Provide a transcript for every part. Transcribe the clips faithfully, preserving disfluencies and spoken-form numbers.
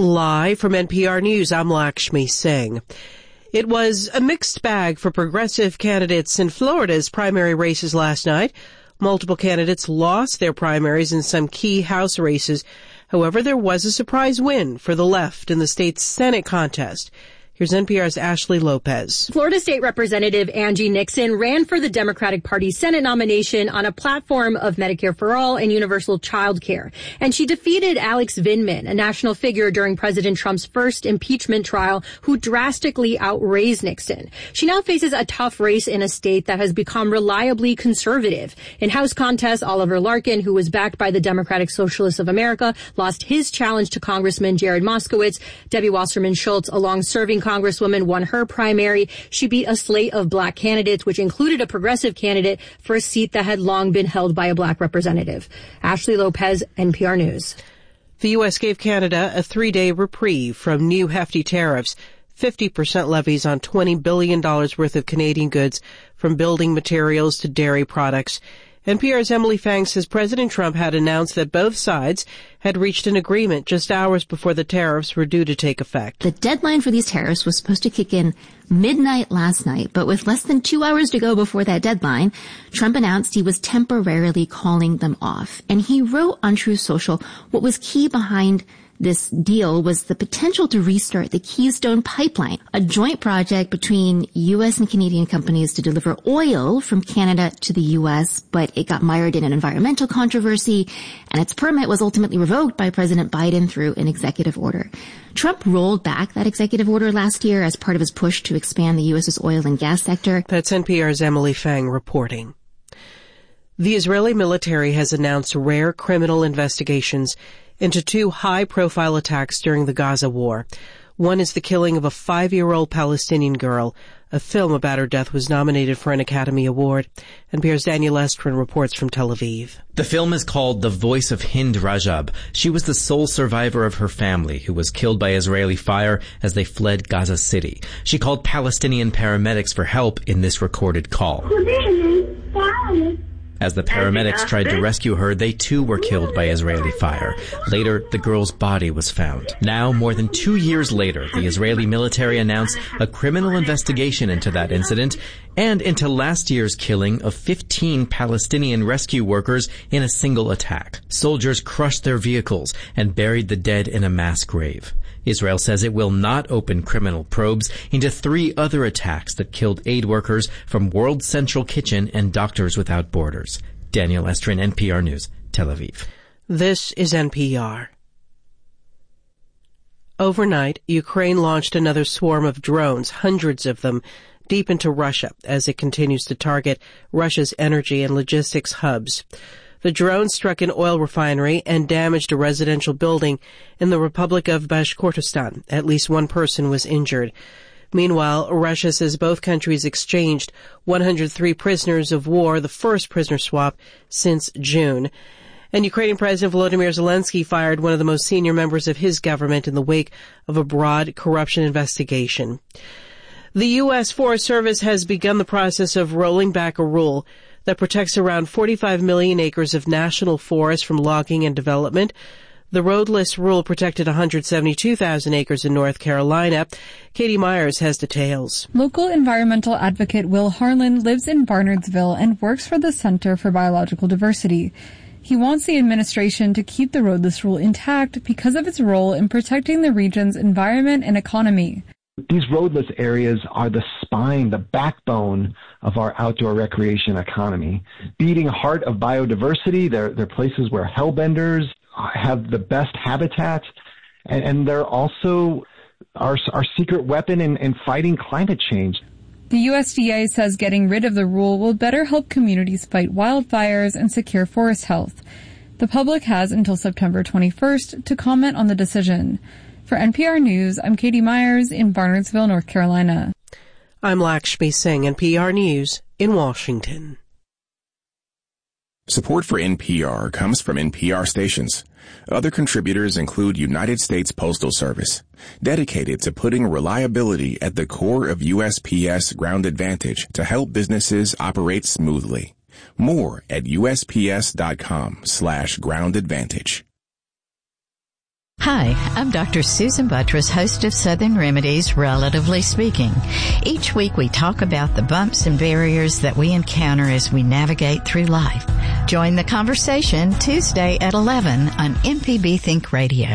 Live from N P R News, I'm Lakshmi Singh. It was a mixed bag for progressive candidates in Florida's primary races last night. Multiple candidates lost their primaries in some key House races. However, there was a surprise win for the left in the state's Senate contest. Here's N P R's Ashley Lopez. Florida State Representative Angie Nixon ran for the Democratic Party Senate nomination on a platform of Medicare for All and universal child care. And she defeated Alex Vindman, a national figure during President Trump's first impeachment trial, who drastically outraised Nixon. She now faces a tough race in a state that has become reliably conservative. In House contests, Oliver Larkin, who was backed by the Democratic Socialists of America, lost his challenge to Congressman Jared Moskowitz. Debbie Wasserman Schultz, a long-serving Congresswoman, won her primary. She beat a slate of black candidates, which included a progressive candidate for a seat that had long been held by a black representative. Ashley Lopez, N P R News. The U S gave Canada a three-day reprieve from new hefty tariffs, fifty percent levies on twenty billion dollars worth of Canadian goods, from building materials to dairy products. N P R's Emily Fang says President Trump had announced that both sides had reached an agreement just hours before the tariffs were due to take effect. The deadline for these tariffs was supposed to kick in midnight last night, but with less than two hours to go before that deadline, Trump announced he was temporarily calling them off. And he wrote on Truth Social what was key behind this deal was the potential to restart the Keystone Pipeline, a joint project between U S and Canadian companies to deliver oil from Canada to the U S, but it got mired in an environmental controversy, and its permit was ultimately revoked by President Biden through an executive order. Trump rolled back that executive order last year as part of his push to expand the U S's oil and gas sector. That's N P R's Emily Fang reporting. The Israeli military has announced rare criminal investigations into two high-profile attacks during the Gaza war. One is the killing of a five-year-old Palestinian girl. A film about her death was nominated for an Academy Award. N P R's Daniel Estrin reports from Tel Aviv. The film is called The Voice of Hind Rajab. She was the sole survivor of her family, who was killed by Israeli fire as they fled Gaza City. She called Palestinian paramedics for help in this recorded call. As the paramedics tried to rescue her, they too were killed by Israeli fire. Later, the girl's body was found. Now, more than two years later, the Israeli military announced a criminal investigation into that incident and into last year's killing of fifteen Palestinian rescue workers in a single attack. Soldiers crushed their vehicles and buried the dead in a mass grave. Israel says it will not open criminal probes into three other attacks that killed aid workers from World Central Kitchen and Doctors Without Borders. Daniel Estrin, N P R News, Tel Aviv. This is N P R. Overnight, Ukraine launched another swarm of drones, hundreds of them, deep into Russia as it continues to target Russia's energy and logistics hubs. The drone struck an oil refinery and damaged a residential building in the Republic of Bashkortostan. At least one person was injured. Meanwhile, Russia says both countries exchanged one hundred three prisoners of war, the first prisoner swap since June. And Ukrainian President Volodymyr Zelensky fired one of the most senior members of his government in the wake of a broad corruption investigation. The U S Forest Service has begun the process of rolling back a rule that protects around forty-five million acres of national forest from logging and development. The roadless rule protected one hundred seventy-two thousand acres in North Carolina. Katie Myers has details. Local environmental advocate Will Harlan lives in Barnardsville and works for the Center for Biological Diversity. He wants the administration to keep the roadless rule intact because of its role in protecting the region's environment and economy. These roadless areas are the spine, the backbone of our outdoor recreation economy. Beating heart of biodiversity, they're, they're places where hellbenders have the best habitat, and, and they're also our, our secret weapon in, in fighting climate change. The U S D A says getting rid of the rule will better help communities fight wildfires and secure forest health. The public has until September twenty-first to comment on the decision. For N P R News, I'm Katie Myers in Barnardsville, North Carolina. I'm Lakshmi Singh, N P R News in Washington. Support for N P R comes from N P R stations. Other contributors include United States Postal Service, dedicated to putting reliability at the core of U S P S Ground Advantage to help businesses operate smoothly. More at U S P S dot com slash ground advantage. Hi. Hi, I'm Doctor Susan Buttress, host of Southern Remedies, Relatively Speaking. Each week we talk about the bumps and barriers that we encounter as we navigate through life. Join the conversation Tuesday at eleven on M P B Think Radio.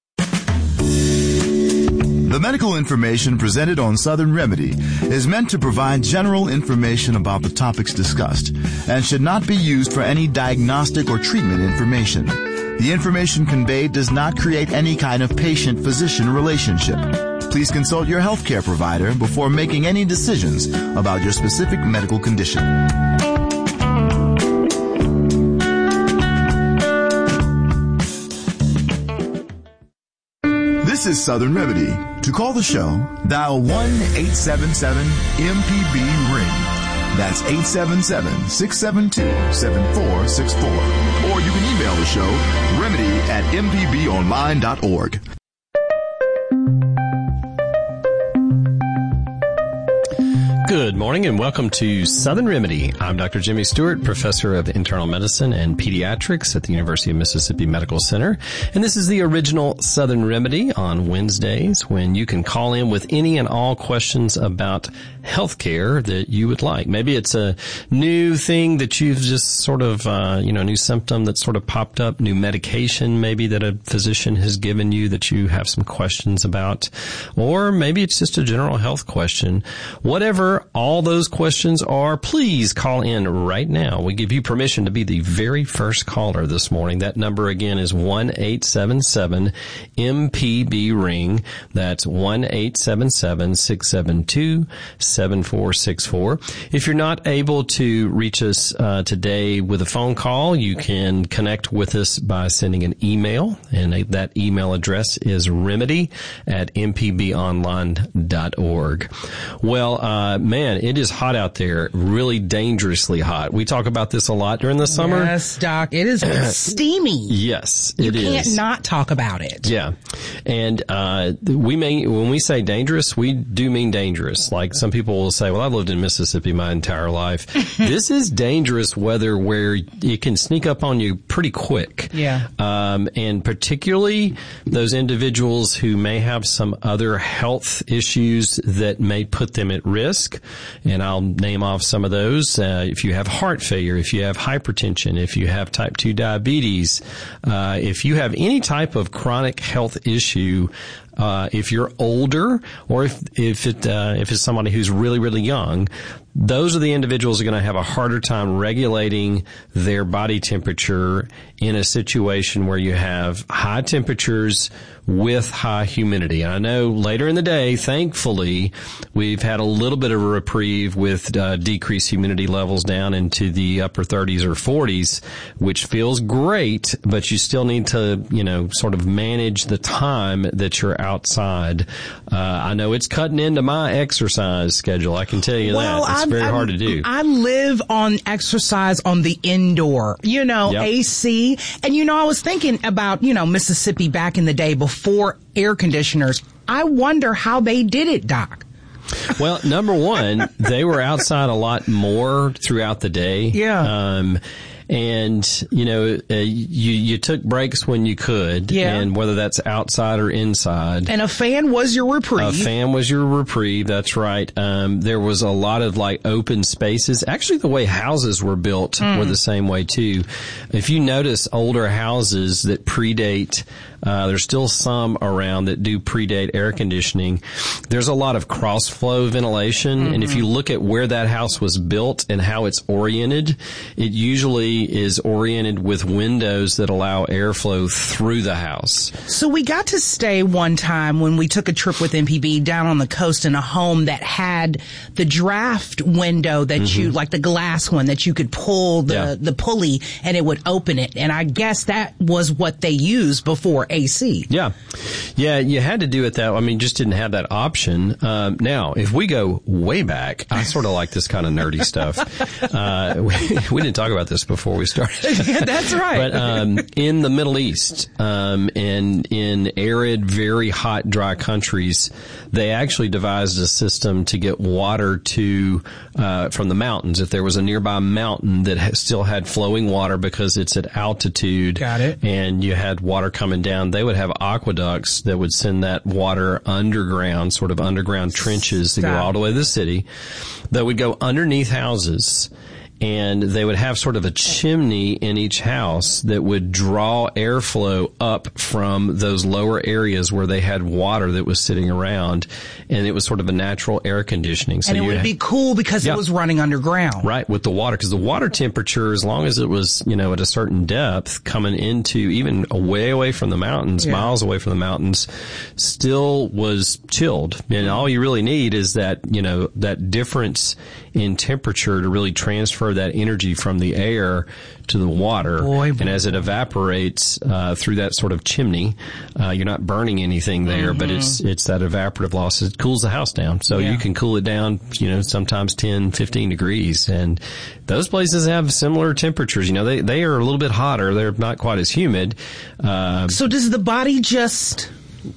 The medical information presented on Southern Remedy is meant to provide general information about the topics discussed and should not be used for any diagnostic or treatment information. The information conveyed does not create any kind of patient-physician relationship. Please consult your healthcare provider before making any decisions about your specific medical condition. This is Southern Remedy. To call the show, dial one eight seven seven M P B ring. That's eight seven seven, six seven two, seven four six four. Or you can email the show, remedy at m p b online dot org. Good morning and welcome to Southern Remedy. I'm Doctor Jimmy Stewart, professor of internal medicine and pediatrics at the University of Mississippi Medical Center. And this is the original Southern Remedy on Wednesdays, when you can call in with any and all questions about healthcare that you would like. Maybe it's a new thing that you've just sort of, uh, you know, new symptom that sort of popped up, new medication maybe that a physician has given you that you have some questions about. Or maybe it's just a general health question. Whatever all those questions are, please call in right now. We give you permission to be the very first caller this morning. That number again is one eight seven seven M P B ring. That's one eight seven seven, six seven two, seven four six four. If you're not able to reach us uh, today with a phone call, you can connect with us by sending an email, and that email address is remedy at m p b online dot org. Well, uh, man, it is hot out there, really dangerously hot. We talk about this a lot during the summer. Yes, Doc, it is steamy. Yes, it you is. You can't not talk about it. Yeah. And uh we may, when we say dangerous, we do mean dangerous. Like some people will say, well, I've lived in Mississippi my entire life. This is dangerous weather where it can sneak up on you pretty quick. Yeah. Um, and particularly those individuals who may have some other health issues that may put them at risk. And I'll name off some of those. Uh, if you have heart failure, if you have hypertension, if you have type two diabetes, uh, if you have any type of chronic health issue, uh, if you're older, or if, if it, uh, if it's somebody who's really, really young, those are the individuals who are going to have a harder time regulating their body temperature in a situation where you have high temperatures with high humidity. And I know later in the day, thankfully, we've had a little bit of a reprieve with uh, decreased humidity levels down into the upper thirties or forties, which feels great, but you still need to, you know, sort of manage the time that you're outside. Uh, I know it's cutting into my exercise schedule. I can tell you well, that. It's I'm, very I'm, hard to do. I live on exercise on the indoor, you know, yep. A C. And, you know, I was thinking about, you know, Mississippi back in the day before air conditioners. I wonder how they did it, Doc. Well, number one, they were outside a lot more throughout the day. Yeah. Um, and, you know, uh, you, you took breaks when you could. Yeah. And whether that's outside or inside. And a fan was your reprieve. A fan was your reprieve. That's right. Um, there was a lot of like open spaces. Actually, the way houses were built mm. were the same way too. If you notice older houses that predate, uh, there's still some around that do predate air conditioning. There's a lot of cross flow ventilation. Mm-hmm. And if you look at where that house was built and how it's oriented, it usually is oriented with windows that allow airflow through the house. So we got to stay one time when we took a trip with M P B down on the coast in a home that had the draft window that mm-hmm. you, like the glass one that you could pull the, yeah. the pulley and it would open it. And I guess that was what they used before A C. Yeah. Yeah, you had to do it that way. I mean, just didn't have that option. Um, now, if we go way back, I sort of like this kind of nerdy stuff. Uh, we, we didn't talk about this before. before we started. Yeah, that's right. But um, in the Middle East um, and in arid, very hot, dry countries, they actually devised a system to get water to uh, from the mountains. If there was a nearby mountain that ha- still had flowing water because it's at altitude, got it, and you had water coming down, they would have aqueducts that would send that water underground, sort of underground trenches that go all the way to the city, that would go underneath houses. And they would have sort of a chimney in each house that would draw airflow up from those lower areas where they had water that was sitting around. And it was sort of a natural air conditioning. So and it would be cool because yeah. it was running underground. Right, with the water. Because the water temperature, as long as it was, you know, at a certain depth, coming into even way away from the mountains, yeah. miles away from the mountains, still was chilled. And all you really need is that, you know, that difference in temperature to really transfer that energy from the air to the water. Boy, boy. And as it evaporates uh, through that sort of chimney, uh, you're not burning anything there, mm-hmm. but it's it's that evaporative loss. It cools the house down. So yeah. you can cool it down, you know, sometimes ten, fifteen degrees. And those places have similar temperatures. You know, they, they are a little bit hotter. They're not quite as humid. Uh, so does the body just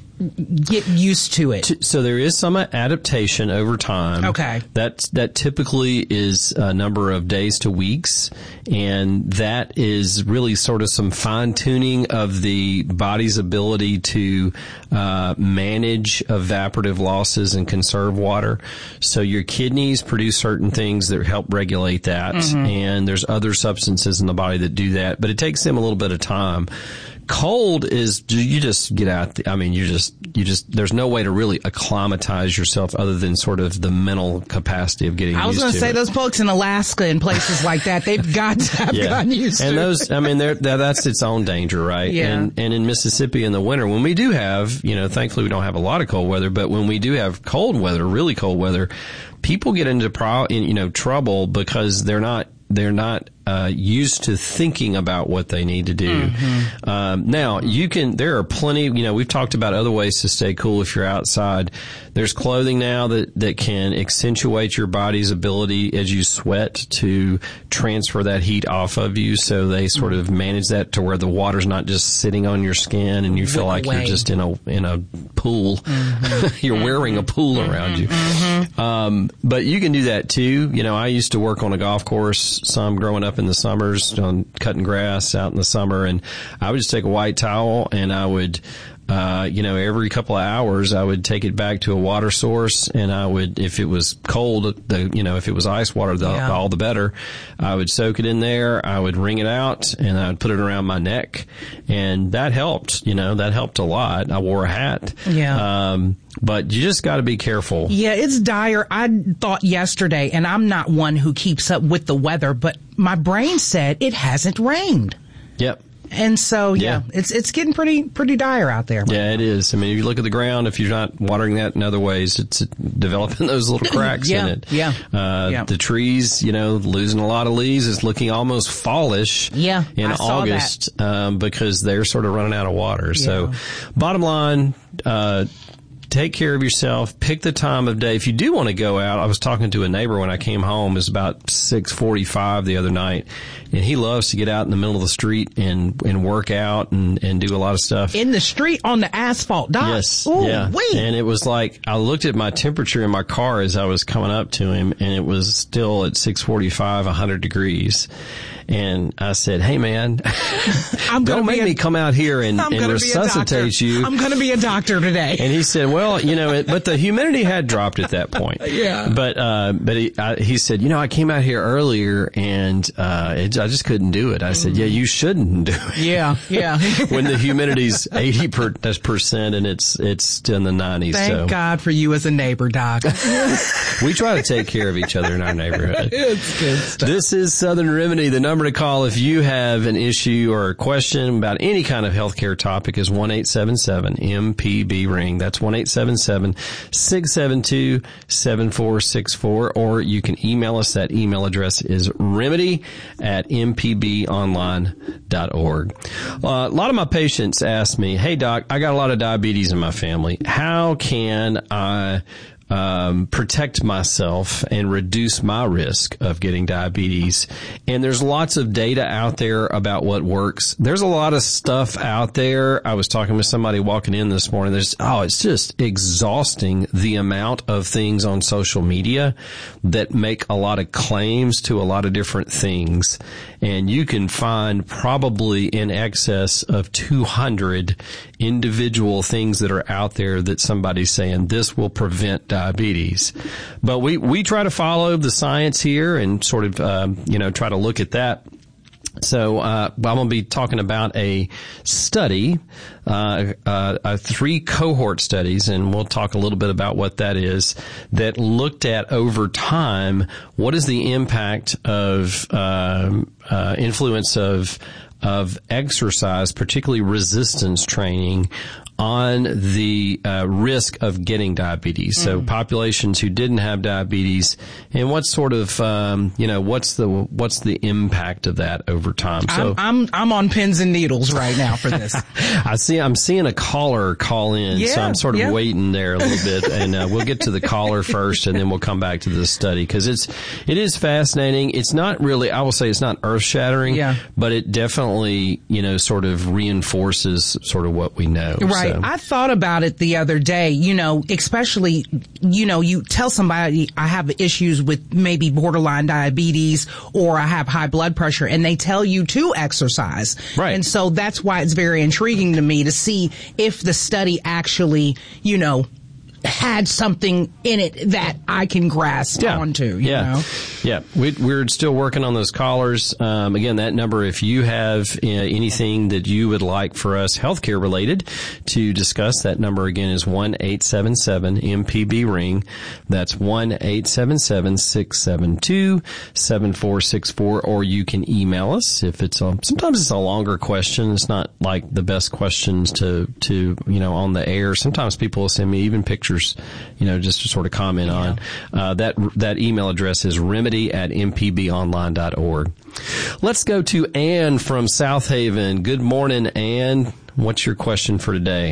get used to it? So there is some adaptation over time. Okay. That, that typically is a number of days to weeks, and that is really sort of some fine-tuning of the body's ability to uh, manage evaporative losses and conserve water. So your kidneys produce certain things that help regulate that, mm-hmm. and there's other substances in the body that do that, but it takes them a little bit of time. Cold is, you just get out, the, I mean, you just, you just, there's no way to really acclimatize yourself other than sort of the mental capacity of getting used to it. I was going to say, it. those folks in Alaska and places like that, they've got to have yeah. gotten used and to those, it. I mean, they're, that's its own danger, right? Yeah. And, and in Mississippi in the winter, when we do have, you know, thankfully we don't have a lot of cold weather, but when we do have cold weather, really cold weather, people get into pro, you know, trouble because they're not, they're not uh, used to thinking about what they need to do. Mm-hmm. Um, now, you can, there are plenty, you know, we've talked about other ways to stay cool if you're outside. There's clothing now that, that can accentuate your body's ability as you sweat to transfer that heat off of you. So they sort of manage that to where the water's not just sitting on your skin and you feel like away. you're just in a, in a pool. Mm-hmm. You're mm-hmm. wearing a pool mm-hmm. around you. Mm-hmm. Um, but you can do that too. You know, I used to work on a golf course some growing up in the summers on cutting grass out in the summer, and I would just take a white towel and I would Uh, you know, every couple of hours I would take it back to a water source, and I would, if it was cold, the, you know, if it was ice water, the, yeah. all the better. I would soak it in there, I would wring it out, and I would put it around my neck, and that helped, you know, that helped a lot. I wore a hat. Yeah. Um, but you just got to be careful. Yeah, it's dire. I thought yesterday, and I'm not one who keeps up with the weather, but my brain said it hasn't rained. Yep. And so, yeah, yeah, it's it's getting pretty pretty dire out there. Yeah, it is. I mean, if you look at the ground, if you're not watering that in other ways, it's developing those little cracks yeah, in it. Yeah, uh, yeah. The trees, you know, losing a lot of leaves. It's looking almost fallish yeah, in I saw August that. Um, because they're sort of running out of water. Yeah. So, bottom line, uh, take care of yourself. Pick the time of day. If you do want to go out, I was talking to a neighbor when I came home. It was about six forty-five the other night, and he loves to get out in the middle of the street and and work out and and do a lot of stuff in the street on the asphalt. Doc. Yes, Ooh, yeah. Wait. And it was like I looked at my temperature in my car as I was coming up to him, and it was still at six forty-five, one hundred degrees. And I said, "Hey, man, I'm don't make a, me come out here and, and resuscitate you. I'm going to be a doctor today." And he said, "Well, you know, it, but the humidity had dropped at that point. Yeah. But uh, but he I, he said, you know, I came out here earlier and uh, it, I just couldn't do it. I said, yeah, you shouldn't do it. Yeah, yeah. When the humidity's eighty percent and it's it's in the nineties. Thank so. God for you as a neighbor, Doc. We try to take care of each other in our neighborhood. It's good stuff. This is Southern Remedy. The number to call if you have an issue or a question about any kind of healthcare topic is one eight seven seven M P B ring. That's one eight seven seven, six seven two, seven four six four. Or you can email us. That email address is remedy at m p b online dot org. Uh, a lot of my patients ask me, hey, doc, I got a lot of diabetes in my family. How can I um, protect myself and reduce my risk of getting diabetes. And there's lots of data out there about what works. There's a lot of stuff out there. I was talking with somebody walking in this morning. There's, oh, it's just exhausting the amount of things on social media that make a lot of claims to a lot of different things. And you can find probably in excess of two hundred individual things that are out there that somebody's saying this will prevent diabetes. But we, we try to follow the science here and sort of, um, you know, try to look at that. So uh, I'm going to be talking about a study, uh, uh, uh, three cohort studies, and we'll talk a little bit about what that is, that looked at over time what is the impact of um, uh, influence of of exercise, particularly resistance training, on the uh, risk of getting diabetes. Mm. So populations who didn't have diabetes, and what sort of, um, you know, what's the what's the impact of that over time? So I'm I'm, I'm on pins and needles right now for this. I see. I'm seeing a caller call in, yeah, so I'm sort of yeah. waiting there a little bit, and uh, we'll get to the caller first, and then we'll come back to this study because it's it is fascinating. It's not really, I will say, it's not earth shattering, yeah. but it definitely, you know, sort of reinforces sort of what we know. Right. So. I thought about it the other day, you know, especially, you know, you tell somebody I have issues with maybe borderline diabetes or I have high blood pressure, and they tell you to exercise. Right. And so that's why it's very intriguing to me to see if the study actually, you know, had something in it that I can grasp yeah. onto, you yeah. know? Yeah. We, we're still working on those callers. Um, again, that number, if you have uh, anything that you would like for us healthcare related to discuss, that number again is one eight seven seven M P B ring. That's one eight seven seven six seven two seven four six four, or you can email us if it's a, sometimes it's a longer question. It's not like the best questions to, to, you know, on the air. Sometimes people will send me even pictures, you know, just to sort of comment yeah. on. Uh, that, that email address is remedy at m p b online dot org. Let's go to Ann from South Haven. Good morning, Ann. What's your question for today?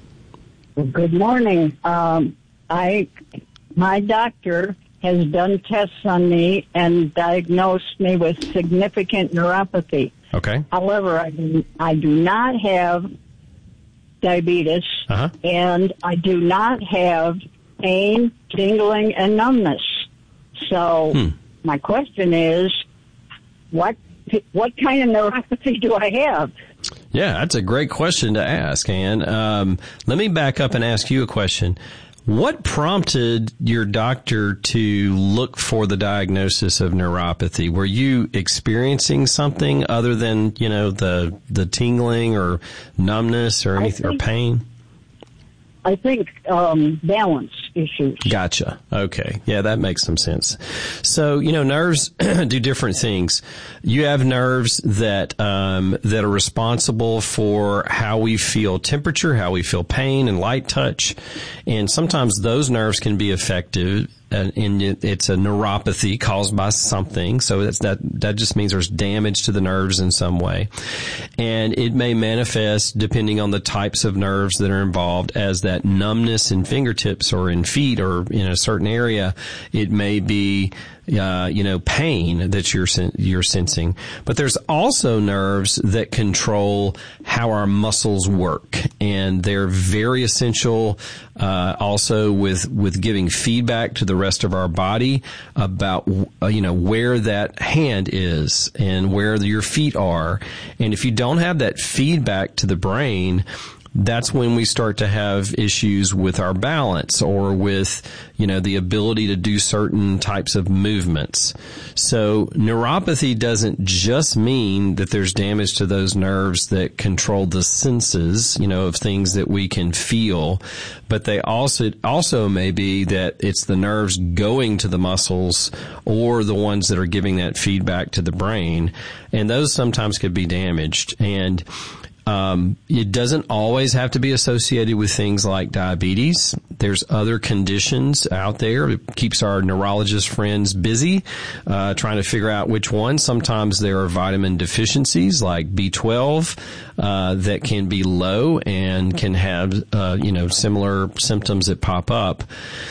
Good morning. Um, I, my doctor has done tests on me and diagnosed me with significant neuropathy. Okay. However, I do, I do not have diabetes, uh-huh. and I do not have pain, tingling, and numbness. So hmm. my question is, what what kind of neuropathy do I have? Yeah, that's a great question to ask, Ann. Um, let me back up and ask you a question. What prompted your doctor to look for the diagnosis of neuropathy? Were you experiencing something other than, you know, the the tingling or numbness or anything think, or pain? I think um, balance issues. Gotcha. Okay. Yeah, that makes some sense. So, you know, nerves do different things. You have nerves that um, that are responsible for how we feel temperature, how we feel pain and light touch, and sometimes those nerves can be affected. And it's a neuropathy caused by something. So that's, that, that just means there's damage to the nerves in some way. And it may manifest, depending on the types of nerves that are involved, as that numbness in fingertips or in feet or in a certain area. It may be, uh, you know, pain that you're, you're sensing. But there's also nerves that control how our muscles work. And they're very essential, uh, also with, with giving feedback to the rest of our body about, uh, you know, where that hand is and where your feet are. And if you don't have that feedback to the brain, that's when we start to have issues with our balance or with, you know, the ability to do certain types of movements. So neuropathy doesn't just mean that there's damage to those nerves that control the senses, you know, of things that we can feel, but they also, also may be that it's the nerves going to the muscles or the ones that are giving that feedback to the brain. And those sometimes could be damaged. And Um, it doesn't always have to be associated with things like diabetes. There's other conditions out there. It keeps our neurologist friends busy, uh, trying to figure out which one. Sometimes there are vitamin deficiencies like B twelve, uh, that can be low and can have, uh, you know, similar symptoms that pop up.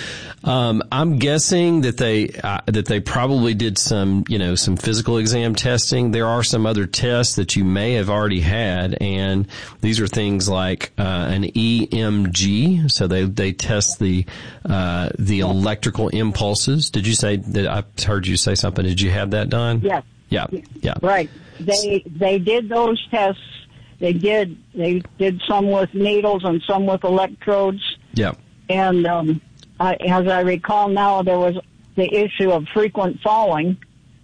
Um, I'm guessing that they uh, that they probably did some, you know, some physical exam testing. There are some other tests that you may have already had, and these are things like uh, an E M G. So they they test the uh, the electrical impulses. Did you say that? I heard you say something. Did you have that done? Yes. Yeah. Yeah. Right. They they did those tests. They did they did some with needles and some with electrodes. Yeah. And um, I, as I recall now, there was the issue of frequent falling,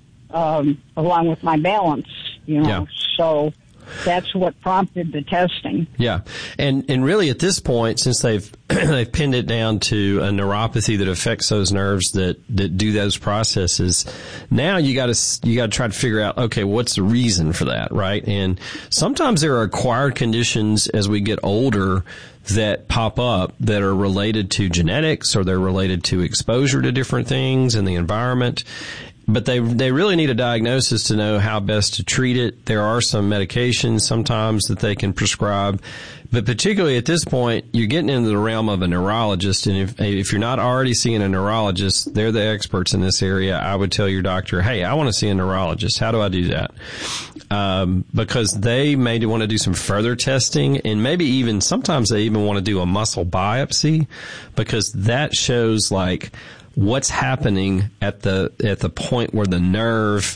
um, along with my balance. You know, yeah. So that's what prompted the testing. Yeah, and and really at this point, since they've they've pinned it down to a neuropathy that affects those nerves that, that do those processes, now you got to you got to try to figure out, okay, what's the reason for that, right? And sometimes there are acquired conditions as we get older that pop up that are related to genetics, or they're related to exposure to different things in the environment. But they they really need a diagnosis to know how best to treat it. There are some medications sometimes that they can prescribe. But particularly at this point, you're getting into the realm of a neurologist. And if if you're not already seeing a neurologist, they're the experts in this area. I would tell your doctor, hey, I want to see a neurologist. How do I do that? Um, because they may want to do some further testing, and maybe even sometimes they even want to do a muscle biopsy, because that shows like what's happening at the at the point where the nerve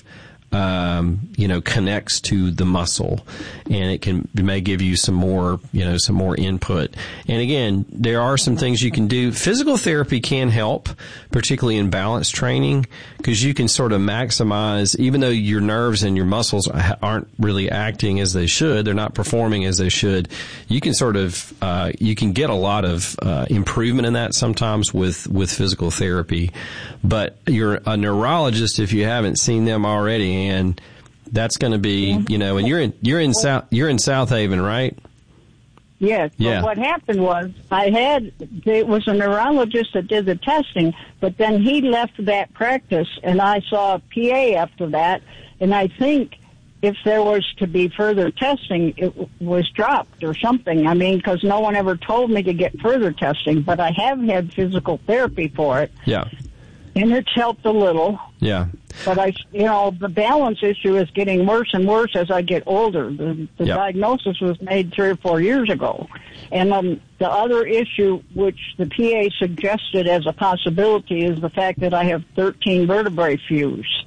um you know connects to the muscle, and it can it may give you some more you know some more input. And again, there are some things you can do. Physical therapy can help, particularly in balance training, because you can sort of maximize, even though your nerves and your muscles aren't really acting as they should, they're not performing as they should, you can sort of uh you can get a lot of uh improvement in that sometimes with with physical therapy. But you're a neurologist if you haven't seen them already, and that's going to be, you know, and you're in you're in South you're in South Haven, right? Yes. Yeah. But what happened was I had it was a neurologist that did the testing, but then he left that practice, and I saw a P A after that, and I think if there was to be further testing, it was dropped or something. I mean, because no one ever told me to get further testing, but I have had physical therapy for it. Yeah. And it's helped a little. Yeah. But I, you know, the balance issue is getting worse and worse as I get older. The, the yep. diagnosis was made three or four years ago. And um, the other issue, which the P A suggested as a possibility, is the fact that I have thirteen vertebrae fused.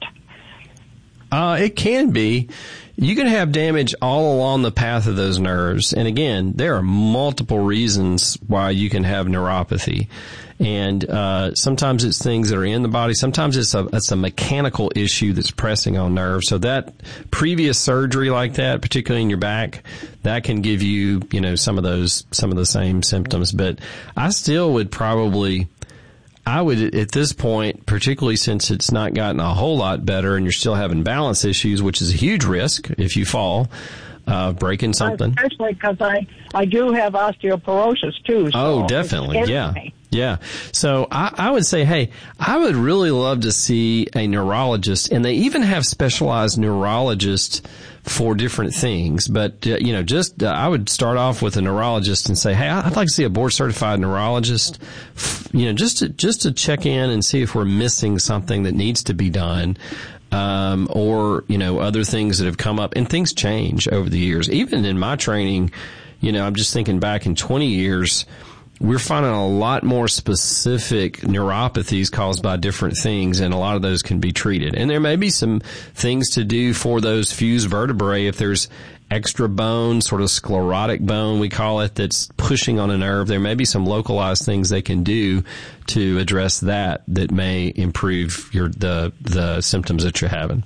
Uh, it can be. You can have damage all along the path of those nerves. And again, there are multiple reasons why you can have neuropathy. And uh sometimes it's things that are in the body. Sometimes it's a it's a mechanical issue that's pressing on nerves. So that previous surgery like that, particularly in your back, that can give you, you know, some of those some of the same symptoms. But I still would probably I would, at this point, particularly since it's not gotten a whole lot better and you're still having balance issues, which is a huge risk if you fall, uh, breaking something. Especially because I, I do have osteoporosis, too. So oh, definitely. Yeah. Me. Yeah. So I, I would say, hey, I would really love to see a neurologist, and they even have specialized neurologists for different things. But, uh, you know, just, uh, I would start off with a neurologist and say, hey, I'd like to see a board certified neurologist, you know, just to, just to check in and see if we're missing something that needs to be done. Um, or, you know, other things that have come up, and things change over the years. Even in my training, you know, I'm just thinking back in twenty years, we're finding a lot more specific neuropathies caused by different things, and a lot of those can be treated. And there may be some things to do for those fused vertebrae if there's extra bone, sort of sclerotic bone, we call it, that's pushing on a nerve. There may be some localized things they can do to address that that may improve your the the symptoms that you're having.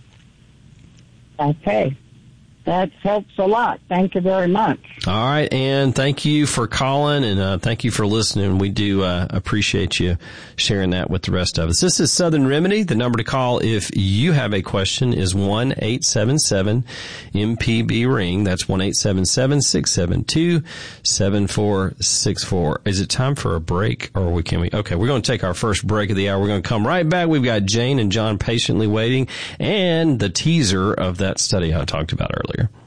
Okay. That helps a lot. Thank you very much. All right, and thank you for calling, and uh, thank you for listening. We do uh, appreciate you sharing that with the rest of us. This is Southern Remedy. The number to call if you have a question is one eight seven seven M P B ring. That's one eight seven seven, six seven two, seven four six four. Is it time for a break, or we can we? Okay, we're going to take our first break of the hour. We're going to come right back. We've got Jane and John patiently waiting, and the teaser of that study I talked about earlier.